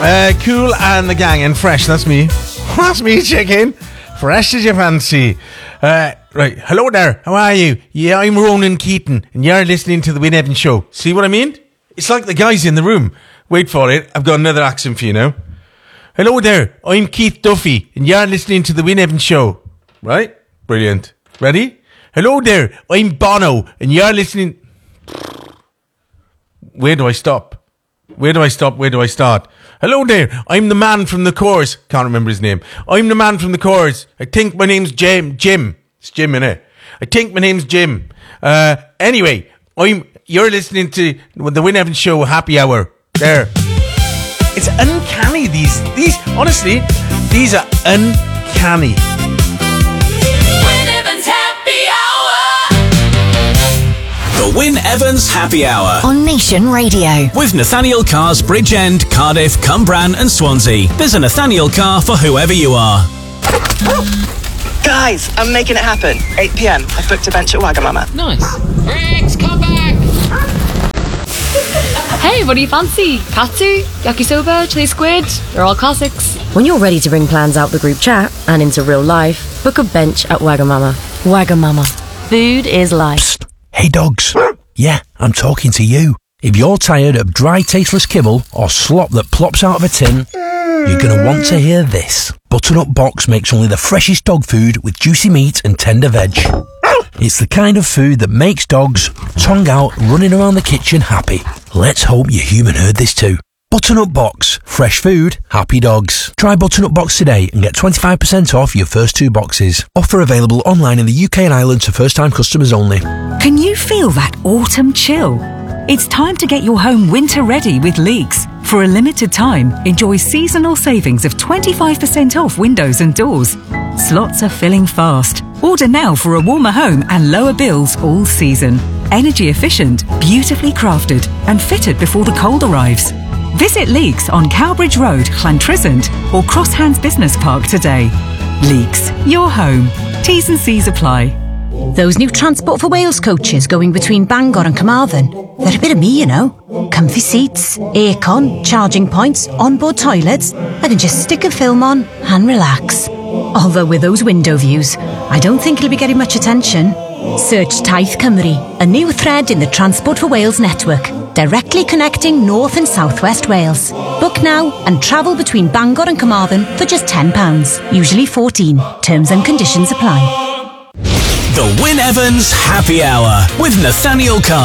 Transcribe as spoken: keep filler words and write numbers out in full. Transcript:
Uh, Cool and the gang and Fresh, that's me. That's me, chicken. Fresh as you fancy. Uh, right, hello there, how are you? Yeah, I'm Ronan Keaton, and you're listening to The Win Evans Show. See what I mean? It's like the guys in the room. Wait for it, I've got another accent for you now. Hello there, I'm Keith Duffy, and you're listening to The Win Evans Show. Right? Brilliant. Ready? Hello there, I'm Bono, and you're listening... Where do I stop? Where do I stop? Where do I start? Hello there, I'm the man from the Coors. Can't remember his name. I'm the man from the Coors. I think my name's Jim. Jim. It's Jim, innit? I think my name's Jim. Uh, anyway, I'm. You're listening to the Win Evans Show Happy Hour. There. It's uncanny, these. These, honestly, these are uncanny. The Win Evans Happy Hour on Nation Radio with Nathaniel Carr's Bridgend, Cardiff, Cumbran and Swansea. There's a Nathaniel Carr for whoever you are. Guys, I'm making it happen. eight p.m. I've booked a bench at Wagamama. Nice. Rex, come back! Hey, what do you fancy? Katsu, yakisoba, chili squid? They're all classics. When you're ready to bring plans out the group chat and into real life, book a bench at Wagamama. Wagamama. Food is life. Psst. Hey dogs, yeah, I'm talking to you. If you're tired of dry, tasteless kibble or slop that plops out of a tin, you're going to want to hear this. Butternut Box makes only the freshest dog food with juicy meat and tender veg. It's the kind of food that makes dogs, tongue out, running around the kitchen happy. Let's hope your human heard this too. Butternut Box, fresh food, happy dogs. Try Butternut Box today and get twenty-five percent off your first two boxes. Offer available online in the U K and Ireland to first-time customers only. Can you feel that autumn chill? It's time to get your home winter ready with Leeks. For a limited time, enjoy seasonal savings of twenty-five percent off windows and doors. Slots are filling fast. Order now for a warmer home and lower bills all season. Energy efficient, beautifully crafted and fitted before the cold arrives. Visit Leeks on Cowbridge Road, Llantrisant or Cross Hands Business Park today. Leeks, your home. T's and C's apply. Those new Transport for Wales coaches going between Bangor and Carmarthen, they're a bit of me, you know. Comfy seats, aircon, charging points, onboard toilets. I can just stick a film on and relax. Although with those window views, I don't think it'll be getting much attention. Search Taith Cymru, a new thread in the Transport for Wales network, directly connecting North and South West Wales. Book now and travel between Bangor and Carmarthen for just ten pounds, usually fourteen. Terms and conditions apply. The Win Evans Happy Hour with Nathaniel Carr.